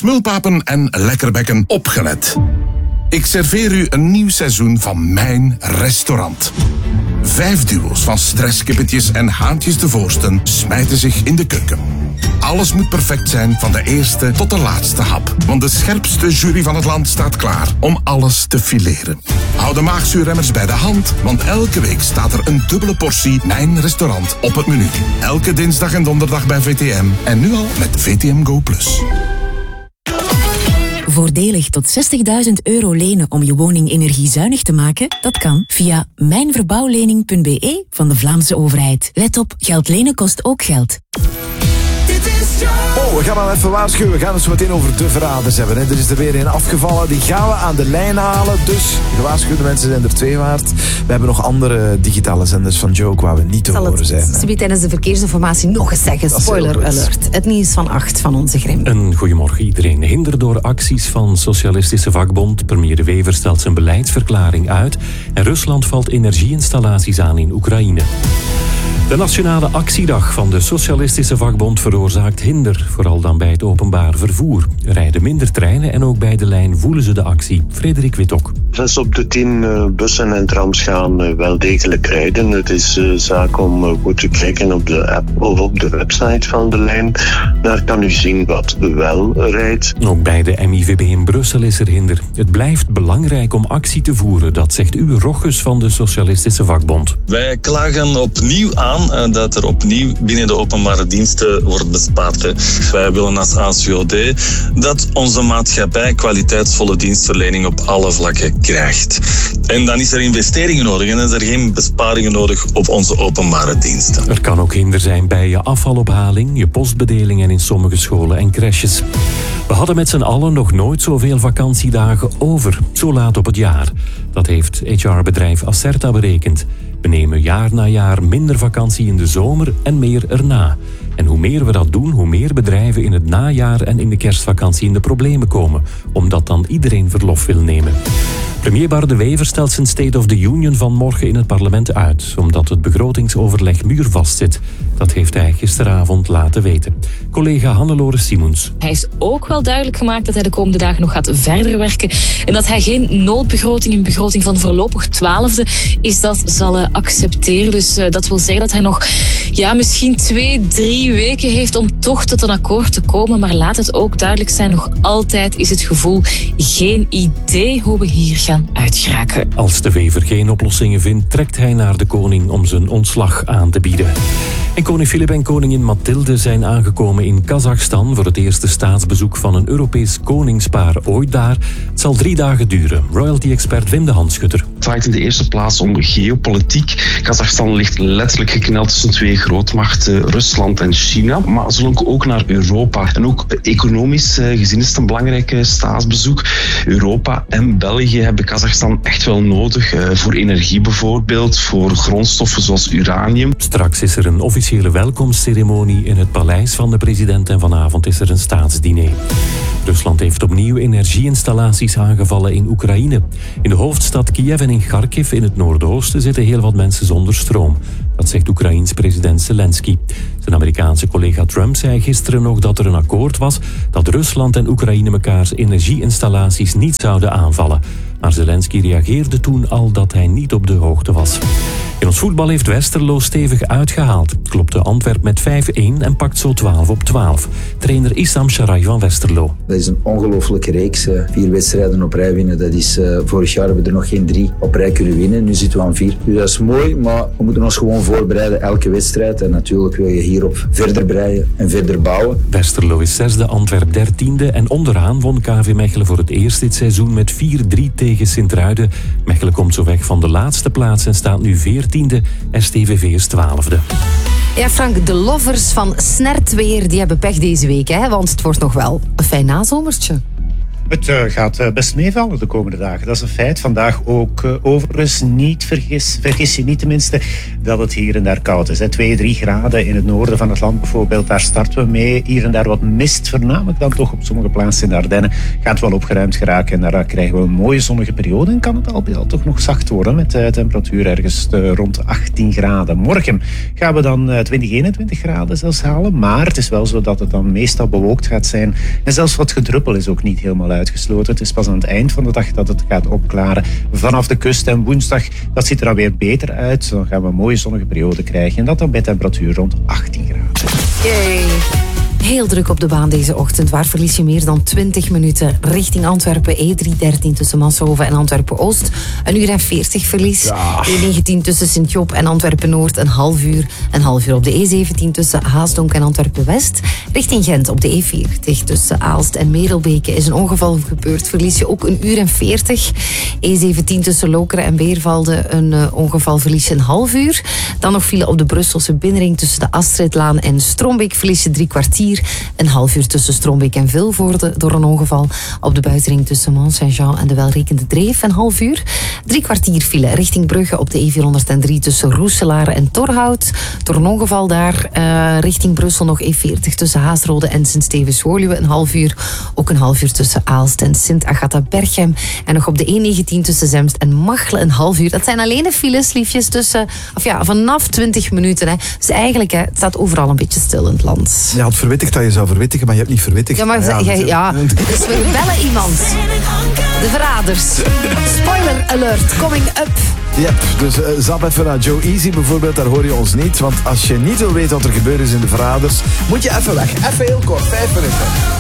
smulpapen en lekkerbekken, opgelet. Ik serveer u een nieuw seizoen van mijn restaurant. 5 duo's van stresskippetjes en haantjes de voorsten smijten zich in de keuken. Alles moet perfect zijn van de eerste tot de laatste hap. Want de scherpste jury van het land staat klaar om alles te fileren. Hou de maagzuurremmers bij de hand, want elke week staat er een dubbele portie Mijn Restaurant op het menu. Elke dinsdag en donderdag bij VTM en nu al met VTM Go+. Voordelig tot €60.000 lenen om je woning energiezuinig te maken? Dat kan via mijnverbouwlening.be van de Vlaamse overheid. Let op, geld lenen kost ook geld. Oh, we gaan wel even waarschuwen. We gaan het zo meteen over de verraders hebben. Hè. Er is er weer een afgevallen. Die gaan we aan de lijn halen. Dus gewaarschuwde mensen zijn er 2 waard. We hebben nog andere digitale zenders van Joke waar we niet te horen zijn. Zal het tijdens de verkeersinformatie nog eens zeggen. Spoiler alert. Het nieuws van 8 van onze Grim. Een goedemorgen iedereen. Hinder door acties van Socialistische Vakbond. Premier De Wever stelt zijn beleidsverklaring uit. En Rusland valt energieinstallaties aan in Oekraïne. De Nationale Actiedag van de Socialistische Vakbond veroorzaakt hinder, vooral dan bij het openbaar vervoer. Er rijden minder treinen en ook bij de lijn voelen ze de actie. Frederik Witok. 6 op de 10 bussen en trams gaan wel degelijk rijden. Het is zaak om goed te kijken op de app of op de website van de lijn. Daar kan u zien wat wel rijdt. Ook bij de MIVB in Brussel is er hinder. Het blijft belangrijk om actie te voeren, dat zegt Uwe Rochus van de Socialistische Vakbond. Wij klagen opnieuw aan dat er opnieuw binnen de openbare diensten wordt bespaard. Wij willen als ACOD dat onze maatschappij kwaliteitsvolle dienstverlening op alle vlakken krijgt. En dan is er investeringen nodig en is er geen besparingen nodig op onze openbare diensten. Er kan ook hinder zijn bij je afvalophaling, je postbedeling en in sommige scholen en crèches. We hadden met z'n allen nog nooit zoveel vakantiedagen over, zo laat op het jaar. Dat heeft HR-bedrijf Acerta berekend. We nemen jaar na jaar minder vakantie in de zomer en meer erna. En hoe meer we dat doen, hoe meer bedrijven in het najaar en in de kerstvakantie in de problemen komen, omdat dan iedereen verlof wil nemen. Premier Bart De Wever stelt zijn State of the Union van morgen in het parlement uit, omdat het begrotingsoverleg muurvast zit. Dat heeft hij gisteravond laten weten. Collega Hannelore Simons. Hij is ook wel duidelijk gemaakt dat hij de komende dagen nog gaat verder werken en dat hij geen noodbegroting, een begroting van voorlopig 12e, is dat zal accepteren. Dus dat wil zeggen dat hij nog misschien 2-3 weken heeft om toch tot een akkoord te komen. Maar laat het ook duidelijk zijn, nog altijd is het gevoel geen idee hoe we hier gaan uitgeraken. Als De Wever geen oplossingen vindt, trekt hij naar de koning om zijn ontslag aan te bieden. En koning Filip en koningin Mathilde zijn aangekomen in Kazachstan voor het eerste staatsbezoek van een Europees koningspaar ooit daar. Het zal 3 dagen duren. Royalty-expert Wim de Handschutter. Het draait in de eerste plaats om geopolitiek. Kazachstan ligt letterlijk gekneld tussen 2 grootmachten, Rusland en China. Maar ze lonken ook naar Europa. En ook economisch gezien is het een belangrijk staatsbezoek. Europa en België hebben Kazachstan echt wel nodig. Voor energie bijvoorbeeld, voor grondstoffen zoals uranium. Straks is er een officiële welkomstceremonie in het paleis van de president en vanavond is er een staatsdiner. Rusland heeft opnieuw energieinstallaties aangevallen in Oekraïne. In de hoofdstad Kiev en in Kharkiv in het noordoosten zitten heel wat mensen zonder stroom. Dat zegt Oekraïens president Zelensky. Zijn Amerikaanse collega Trump zei gisteren nog dat er een akkoord was dat Rusland en Oekraïne mekaars energieinstallaties niet zouden aanvallen. Maar Zelensky reageerde toen al dat hij niet op de hoogte was. In ons voetbal heeft Westerlo stevig uitgehaald. Klopte Antwerp met 5-1 en pakt zo 12 op 12. Trainer Issam Sharai van Westerlo. Dat is een ongelooflijke reeks. 4 wedstrijden op rij winnen. Dat is, vorig jaar hebben we er nog geen 3 op rij kunnen winnen. Nu zitten we aan 4. Dus dat is mooi, maar we moeten ons gewoon voorbereiden elke wedstrijd. En natuurlijk wil je hierop verder breien en verder bouwen. Westerlo is 6e, Antwerp 13e. En onderaan won KV Mechelen voor het eerst dit seizoen met 4-3 tegen Sint-Truiden. Mechelen komt zo weg van de laatste plaats en staat nu 14e. STVV is 12e. Ja, Frank, de lovers van Snertweer die hebben pech deze week, hè? Want het wordt nog wel een fijn nazomertje. Het gaat best meevallen de komende dagen. Dat is een feit. Vandaag ook overigens niet. Vergis je niet tenminste dat het hier en daar koud is. 2-3 graden in het noorden van het land bijvoorbeeld. Daar starten we mee. Hier en daar wat mist. Voornamelijk dan toch op sommige plaatsen in de Ardennen. Gaat wel opgeruimd geraken. En daar krijgen we een mooie zonnige periode. En kan het al toch nog zacht worden. Met temperatuur ergens rond 18 graden. Morgen gaan we dan 20, 21 graden zelfs halen. Maar het is wel zo dat het dan meestal bewolkt gaat zijn. En zelfs wat gedruppel is ook niet helemaal uitgesloten. Het is pas aan het eind van de dag dat het gaat opklaren vanaf de kust. En woensdag, dat ziet er dan weer beter uit. Dan gaan we een mooie zonnige periode krijgen. En dat dan bij temperatuur rond 18 graden. Yay. Heel druk op de baan deze ochtend. Waar verlies je meer dan 20 minuten richting Antwerpen. E313 tussen Manshoven en Antwerpen-Oost. 1 uur en 40 verlies. Ja. E19 tussen Sint-Job en Antwerpen-Noord een half uur. Een half uur op de E17 tussen Haasdonk en Antwerpen-West. Richting Gent op de E40 tussen Aalst en Merelbeke is een ongeval gebeurd. Verlies je ook 1 uur en 40. E17 tussen Lokeren en Beervalde een ongeval verlies je een half uur. Dan nog file op de Brusselse binnenring tussen de Astridlaan en Strombeek. Verlies je 3 kwartier. Een half uur tussen Strombeek en Vilvoorde door een ongeval. Op de buitenring tussen Mont-Saint-Jean en de Welrekende Dreef een half uur. 3 kwartier file richting Brugge op de E403 tussen Roeselare en Torhout. Door een ongeval daar richting Brussel nog E40 tussen Haasrode en Sint-Stevens-Woluwe een half uur. Ook een half uur tussen Aalst en Sint-Agatha-Berchem. En nog op de E19 tussen Zemst en Machelen een half uur. Dat zijn alleen de files, liefjes, tussen, vanaf 20 minuten. Hè. Dus eigenlijk, het staat overal een beetje stil in het land. Je had verwittigd dat je zou verwittigen, maar je hebt niet verwittigd. Ja, maar dus we bellen iemand. De verraders. Spoiler alert, coming up. Yep, dus zap even naar Joe Easy bijvoorbeeld, daar hoor je ons niet. Want als je niet wil weten wat er gebeurd is in de verraders, moet je even weg. Even heel kort, 5 minuten.